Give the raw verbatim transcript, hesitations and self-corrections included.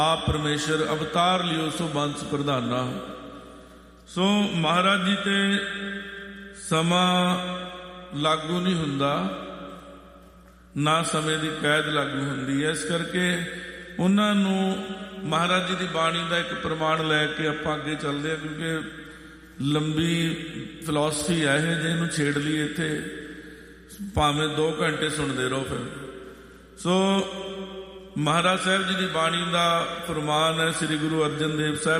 ਆਪ ਪਰਮੇਸ਼ਰ ਅਵਤਾਰ ਲਿਓ ਸੋ ਬੰਸ ਪ੍ਰਧਾਨਾ। ਸੋ ਮਹਾਰਾਜ ਜੀ ਤੇ ਸਮਾਂ ਲਾਗੂ ਨਹੀਂ ਹੁੰਦਾ, ਨਾ ਸਮੇਂ ਦੀ ਕੈਦ ਲਾਗੂ ਹੁੰਦੀ ਹੈ। ਇਸ ਕਰਕੇ ਉਹਨਾਂ ਨੂੰ ਮਹਾਰਾਜ ਜੀ ਦੀ ਬਾਣੀ ਦਾ ਇੱਕ ਪ੍ਰਮਾਣ ਲੈ ਕੇ ਆਪਾਂ ਅੱਗੇ ਚੱਲਦੇ ਹਾਂ, ਕਿਉਂਕਿ ਲੰਬੀ ਫਿਲਾਸਫੀ ਹੈ ਇਹ, ਜੇ ਇਹਨੂੰ ਛੇੜ ਲਈ ਇੱਥੇ ਭਾਵੇਂ ਦੋ ਘੰਟੇ ਸੁਣਦੇ ਰਹੋ ਫਿਰ। ਸੋ ਮਹਾਰਾਜ ਸਾਹਿਬ ਜੀ ਦੀ ਬਾਣੀ ਦਾ ਫਰਮਾਨ ਹੈ, ਸ੍ਰੀ ਗੁਰੂ ਅਰਜਨ ਦੇਵ ਸਾਹਿਬ